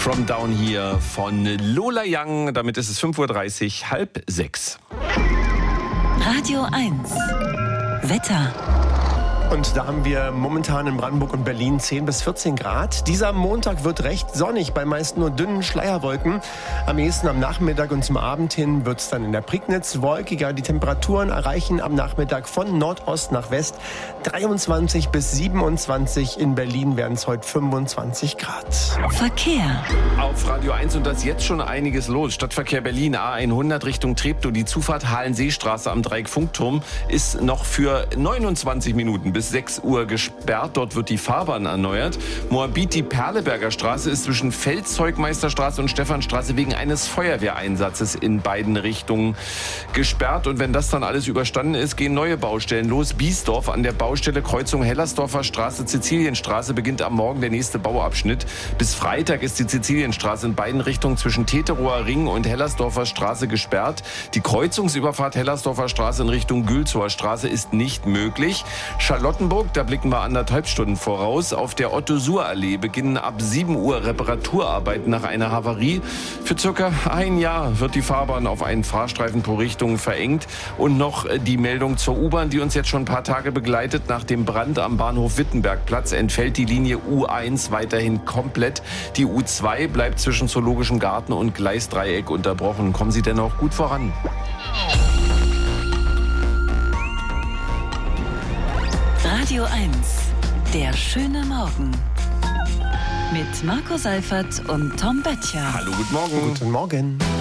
From Down Here von Lola Young. Damit ist es 5:30 Uhr, 5:30. Radio 1. Wetter. Und da haben wir momentan in Brandenburg und Berlin 10 bis 14 Grad. Dieser Montag wird recht sonnig, bei meist nur dünnen Schleierwolken. Am ehesten am Nachmittag und zum Abend hin wird es dann in der Prignitz wolkiger. Die Temperaturen erreichen am Nachmittag von Nordost nach West 23 bis 27. In Berlin werden es heute 25 Grad. Verkehr. Auf Radio 1 und das jetzt schon einiges los. Stadtverkehr Berlin A100 Richtung Treptow. Die Zufahrt Hallenseestraße am Dreieck-Funkturm ist noch für 29 Minuten bis 6 Uhr gesperrt. Dort wird die Fahrbahn erneuert. Moabit, die Perleberger Straße ist zwischen Feldzeugmeisterstraße und Stephanstraße wegen eines Feuerwehreinsatzes in beiden Richtungen gesperrt. Und wenn das dann alles überstanden ist, gehen neue Baustellen los. Biesdorf an der Baustelle Kreuzung Hellersdorfer Straße, Sizilienstraße beginnt am Morgen der nächste Bauabschnitt. Bis Freitag ist die Sizilienstraße in beiden Richtungen zwischen Teterower Ring und Hellersdorfer Straße gesperrt. Die Kreuzungsüberfahrt Hellersdorfer Straße in Richtung Gülzower Straße ist nicht möglich. Charlottenburg, da blicken wir 1,5 Stunden voraus. Auf der Otto-Suhr-Allee beginnen ab 7 Uhr Reparaturarbeiten nach einer Havarie. Für circa ein Jahr wird die Fahrbahn auf einen Fahrstreifen pro Richtung verengt. Und noch die Meldung zur U-Bahn, die uns jetzt schon ein paar Tage begleitet. Nach dem Brand am Bahnhof Wittenbergplatz entfällt die Linie U1 weiterhin komplett. Die U2 bleibt zwischen Zoologischem Garten und Gleisdreieck unterbrochen. Kommen Sie denn auch gut voran? Radio 1. Der schöne Morgen. Mit Marco Seifert und Tom Böttcher. Hallo, guten Morgen. Guten Morgen.